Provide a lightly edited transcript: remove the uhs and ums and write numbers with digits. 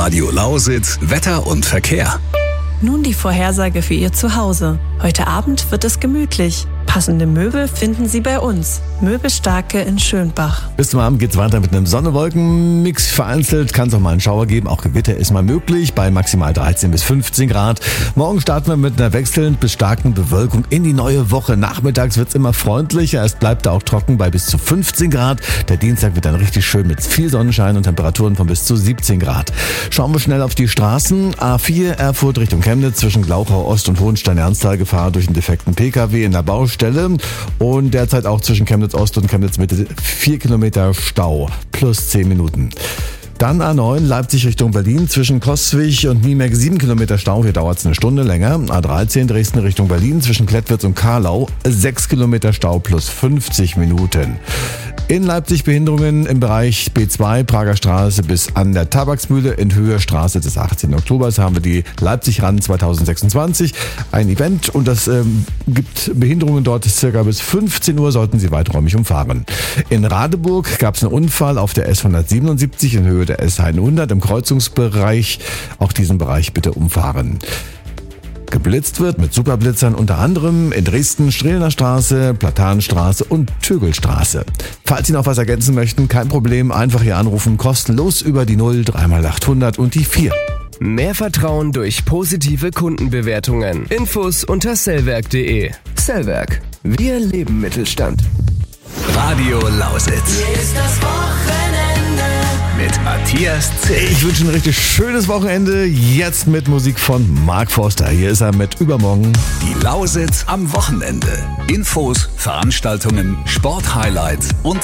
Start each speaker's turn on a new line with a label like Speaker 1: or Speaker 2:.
Speaker 1: Radio Lausitz, Wetter und Verkehr.
Speaker 2: Nun die Vorhersage für Ihr Zuhause. Heute Abend wird es gemütlich. Passende Möbel finden Sie bei uns. Möbelstarke in Schönbach.
Speaker 3: Bis zum Abend geht's weiter mit einem Sonne-Wolken-Mix. Vereinzelt kann es auch mal einen Schauer geben. Auch Gewitter ist mal möglich bei maximal 13 bis 15 Grad. Morgen starten wir mit einer wechselnd bis starken Bewölkung in die neue Woche. Nachmittags wird's immer freundlicher. Es bleibt auch trocken bei bis zu 15 Grad. Der Dienstag wird dann richtig schön mit viel Sonnenschein und Temperaturen von bis zu 17 Grad. Schauen wir schnell auf die Straßen. A4 Erfurt Richtung Chemnitz zwischen Glauchau Ost und Hohenstein-Ernsthal Gefahr durch einen defekten PKW in der Baustelle. Und derzeit auch zwischen Chemnitz Ost und Chemnitz Mitte 4 Kilometer Stau plus 10 Minuten. Dann A9 Leipzig Richtung Berlin zwischen Coswig und Niemerk 7 Kilometer Stau. Hier dauert es eine Stunde länger. A13 Dresden Richtung Berlin zwischen Klettwitz und Karlau 6 Kilometer Stau plus 50 Minuten. In Leipzig Behinderungen im Bereich B2 Prager Straße bis an der Tabaksmühle in Höhe Straße des 18. Oktobers haben wir die Leipzig Run 2026. Ein Event und das gibt Behinderungen dort circa bis 15 Uhr, sollten Sie weiträumig umfahren. In Radeburg gab es einen Unfall auf der S177 in Höhe der S100 im Kreuzungsbereich. Auch diesen Bereich bitte umfahren. Geblitzt wird mit Superblitzern unter anderem in Dresden, Strehlener Straße, Platanenstraße und Tögelstraße. Falls Sie noch was ergänzen möchten, kein Problem, einfach hier anrufen, kostenlos über die 0 3x800 und die 4.
Speaker 4: Mehr Vertrauen durch positive Kundenbewertungen. Infos unter sellwerk.de. Sellwerk. Wir leben Mittelstand.
Speaker 1: Radio Lausitz.
Speaker 5: Hier ist das Wochenende.
Speaker 1: Mit Matthias Zeh.
Speaker 3: Ich wünsche ein richtig schönes Wochenende. Jetzt mit Musik von Mark Forster. Hier ist er mit Übermorgen.
Speaker 1: Die Lausitz am Wochenende. Infos, Veranstaltungen, Sporthighlights und